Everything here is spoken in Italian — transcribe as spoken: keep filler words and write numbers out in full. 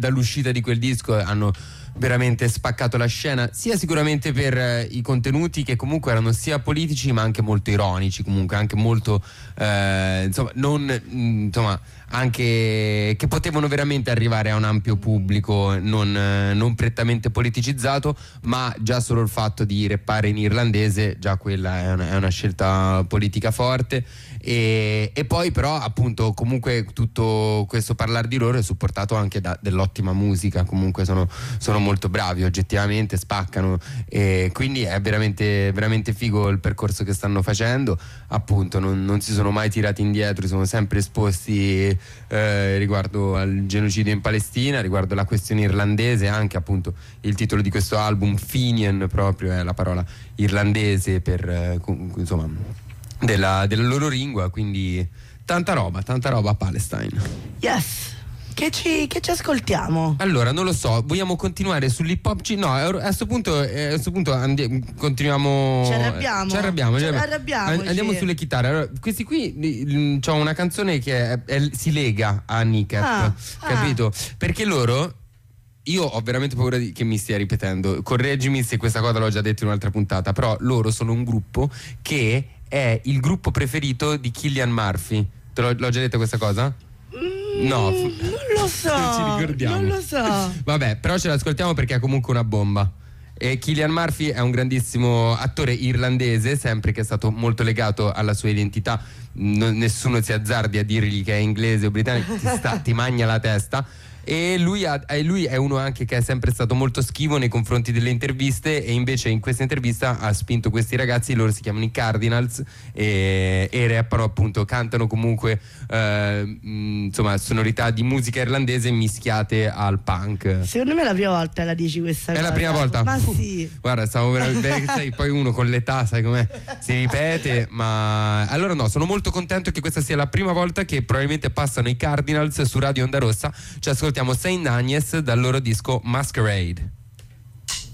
dall'uscita di quel disco hanno veramente spaccato la scena, sia sicuramente per eh, i contenuti che comunque erano sia politici ma anche molto ironici, comunque anche molto eh, insomma non mh, insomma anche che potevano veramente arrivare a un ampio pubblico, non, eh, non prettamente politicizzato, ma già solo il fatto di rappare in irlandese, già quella è una, è una scelta politica forte. E, e poi però appunto comunque tutto questo parlare di loro è supportato anche da dell'ottima musica, comunque sono, sono molto bravi oggettivamente, spaccano, e quindi è veramente, veramente figo il percorso che stanno facendo, appunto non, non si sono mai tirati indietro, sono sempre esposti eh, riguardo al genocidio in Palestina, riguardo alla questione irlandese, anche appunto il titolo di questo album Fenian proprio è la parola irlandese per eh, insomma Della, della loro lingua, quindi tanta roba, tanta roba a Palestine. Yes. Che ci, che ci ascoltiamo? Allora, non lo so, vogliamo continuare sull'hip hop? No, a questo punto, a questo punto andi- continuiamo. Ci arrabbiamo. Ci arrabbiamo. Ci arrabbiamo. Andiamo sulle chitarre. Allora, questi qui c'ho una canzone che è, è, si lega a Nick, ah, capito? Ah. Perché loro. Io ho veramente paura di, che mi stia ripetendo. Correggimi se questa cosa l'ho già detto in un'altra puntata. Però loro sono un gruppo che è il gruppo preferito di Cillian Murphy. Te l'ho, l'ho già detto questa cosa? Mm, no, non lo so. ci ricordiamo. Non lo so. Vabbè, però ce l'ascoltiamo perché è comunque una bomba. E Cillian Murphy è un grandissimo attore irlandese, sempre che è stato molto legato alla sua identità. Non, nessuno si azzardi a dirgli che è inglese o britannico, ti, sta, ti magna la testa. E lui, ha, e lui è uno anche che è sempre stato molto schivo nei confronti delle interviste, e invece in questa intervista ha spinto questi ragazzi, loro si chiamano i Cardinals, e, e rappano appunto, cantano comunque eh, mh, insomma sonorità di musica irlandese mischiate al punk. Secondo me è la prima volta la dici questa è cosa. È la prima volta? Ma uh, sì. Guarda, stavo veramente sai, poi uno con l'età sai com'è, si ripete, ma allora no, sono molto contento che questa sia la prima volta che probabilmente passano i Cardinals su Radio Onda Rossa. Ci ascoltiamo Saint Agnes dal loro disco Masquerade.